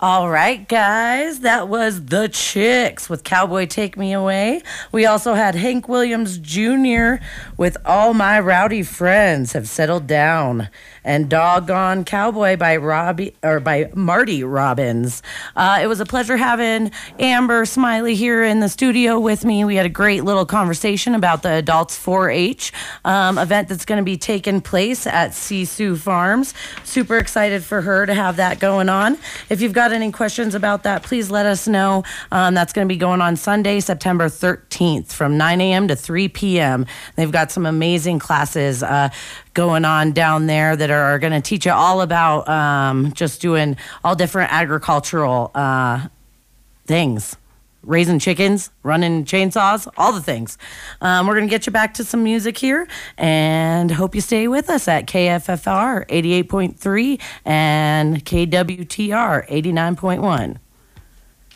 All right, guys, that was The Chicks with Cowboy Take Me Away. We also had Hank Williams Jr. with All My Rowdy Friends Have Settled Down, and Doggone Cowboy by Marty Robbins. It was a pleasure having Amber Smiley here in the studio with me. We had a great little conversation about the Adults 4-H event that's going to be taking place at Sisu Farms. Super excited for her to have that going on. If you've got any questions about that, please let us know. That's going to be going on Sunday, September 13th from 9 a.m. to 3 p.m. They've got some amazing classes going on down there that are going to teach you all about just doing all different agricultural things. Raising chickens, running chainsaws, all the things. We're going to get you back to some music here and hope you stay with us at KFFR 88.3 and KWTR 89.1.